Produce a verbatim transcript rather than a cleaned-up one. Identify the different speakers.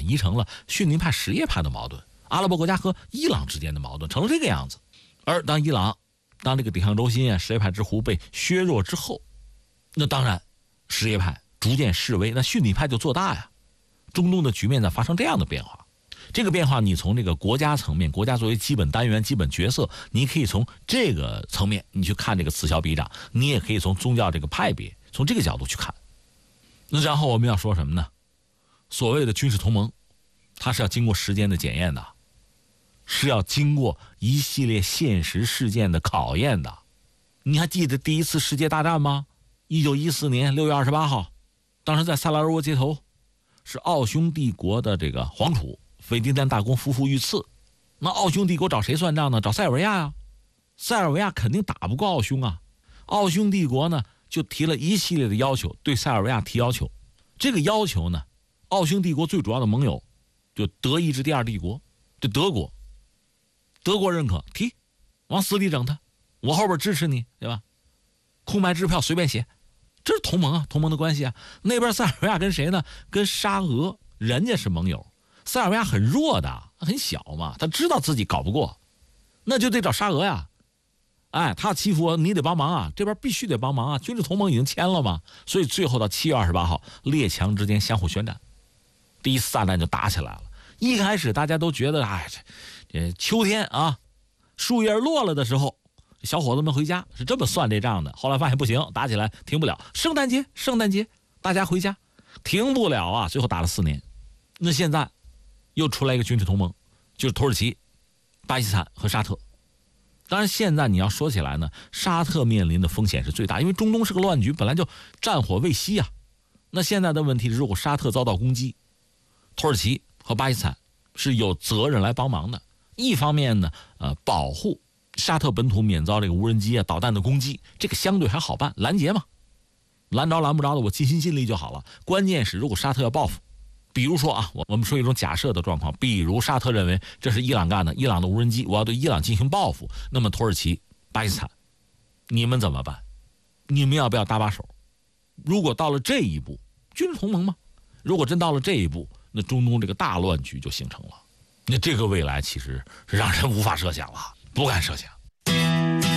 Speaker 1: 转移成了逊尼派什叶派的矛盾，阿拉伯国家和伊朗之间的矛盾成了这个样子。而当伊朗当这个抵抗轴心啊什叶派之弧被削弱之后，那当然什叶派逐渐式微，那逊尼派就做大呀。中东的局面在发生这样的变化，这个变化你从这个国家层面，国家作为基本单元基本角色，你可以从这个层面你去看这个此消彼长，你也可以从宗教这个派别从这个角度去看。那然后我们要说什么呢？所谓的军事同盟它是要经过时间的检验的，是要经过一系列现实事件的考验的。你还记得第一次世界大战吗？一九一四年六月二十八号，当时在萨拉热窝街头，是奥匈帝国的这个皇储斐迪南大公夫妇遇刺。那奥匈帝国找谁算账呢？找塞尔维亚呀、啊。塞尔维亚肯定打不过奥匈啊。奥匈帝国呢就提了一系列的要求，对塞尔维亚提要求。这个要求呢，奥匈帝国最主要的盟友就德意志第二帝国，这德国，德国认可提，往死里整他，我后边支持你，对吧？空白支票随便写，这是同盟啊，同盟的关系啊。那边塞尔维亚跟谁呢？跟沙俄，人家是盟友。塞尔维亚很弱的，很小嘛，他知道自己搞不过，那就得找沙俄呀。哎，他欺负我，你得帮忙啊，这边必须得帮忙啊，军事同盟已经签了嘛。所以最后到七月二十八号，列强之间相互宣战，第一次大战就打起来了。一开始大家都觉得，哎，这这秋天啊，树叶落了的时候，小伙子们回家是这么算这账的。后来发现不行，打起来停不了。圣诞节，圣诞节，大家回家，停不了啊。最后打了四年，那现在又出来一个军事同盟，就是土耳其、巴基斯坦和沙特。当然现在你要说起来呢，沙特面临的风险是最大，因为中东是个乱局，本来就战火未息啊。那现在的问题是，如果沙特遭到攻击，土耳其和巴基斯坦是有责任来帮忙的。一方面呢，呃，保护沙特本土免遭这个无人机啊、导弹的攻击，这个相对还好办，拦截嘛，拦着拦不着的，我尽心尽力就好了。关键是如果沙特要报复，比如说啊，我我们说一种假设的状况，比如沙特认为这是伊朗干的，伊朗的无人机，我要对伊朗进行报复，那么土耳其、巴基斯坦，你们怎么办？你们要不要搭把手？如果到了这一步，军事同盟嘛，如果真到了这一步，那中东这个大乱局就形成了。那这个未来其实是让人无法设想了，不敢设想。